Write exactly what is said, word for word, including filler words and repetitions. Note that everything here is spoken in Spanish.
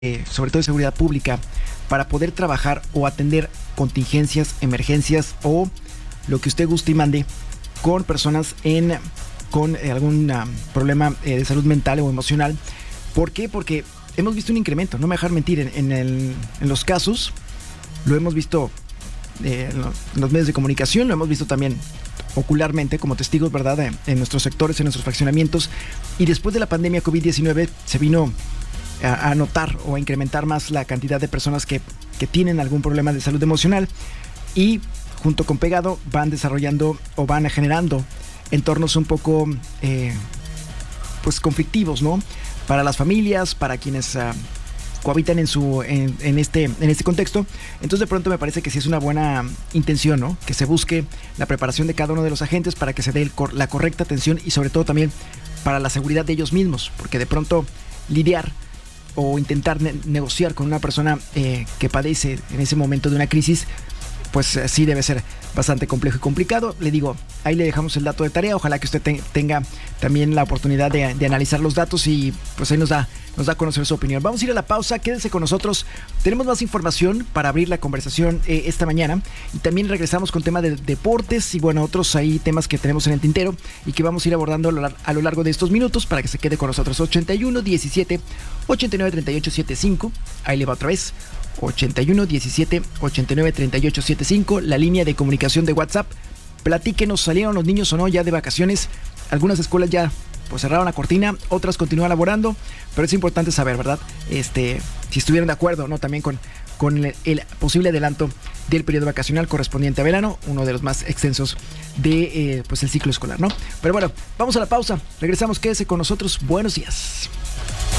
eh, sobre todo de seguridad pública, para poder trabajar o atender contingencias, emergencias o lo que usted guste y mande con personas en, con eh, algún uh, problema eh, de salud mental o emocional. ¿Por qué? Porque hemos visto un incremento, no me dejar mentir, en, en, el, en los casos, lo hemos visto eh, en, los, en los medios de comunicación, lo hemos visto también ocularmente como testigos, ¿verdad?, en, en nuestros sectores, en nuestros fraccionamientos, y después de la pandemia COVID diecinueve se vino a, a notar o a incrementar más la cantidad de personas que, que tienen algún problema de salud emocional, y junto con Pegado van desarrollando o van generando entornos un poco eh, pues conflictivos, ¿no?, para las familias, para quienes uh, cohabitan en su en, en este en este contexto. Entonces de pronto me parece que sí es una buena intención, ¿no?, que se busque la preparación de cada uno de los agentes para que se dé el, la correcta atención y sobre todo también para la seguridad de ellos mismos, porque de pronto lidiar o intentar ne- negociar con una persona eh, que padece en ese momento de una crisis, pues eh, sí debe ser bastante complejo y complicado. Le digo, ahí le dejamos el dato de tarea. Ojalá que usted te, tenga también la oportunidad de, de analizar los datos y pues ahí nos da, nos da a conocer su opinión. Vamos a ir a la pausa, quédense con nosotros. Tenemos más información para abrir la conversación eh, esta mañana, y también regresamos con tema de deportes y bueno, otros ahí temas que tenemos en el tintero y que vamos a ir abordando a lo, lar- a lo largo de estos minutos para que se quede con nosotros. ochenta y uno diecisiete ochenta y nueve treinta y ocho setenta y cinco, ahí le va otra vez. ochenta y uno diecisiete ochenta y nueve treinta y ocho setenta y cinco, la línea de comunicación de WhatsApp. Platíquenos, ¿salieron los niños o no ya de vacaciones? Algunas escuelas ya pues cerraron la cortina, otras continúan laborando, pero es importante saber, ¿verdad?, este, si estuvieron de acuerdo o no también con, con el, el posible adelanto del periodo vacacional correspondiente a verano, uno de los más extensos de eh, pues el ciclo escolar, ¿no? Pero bueno, vamos a la pausa, regresamos, quédese con nosotros, buenos días.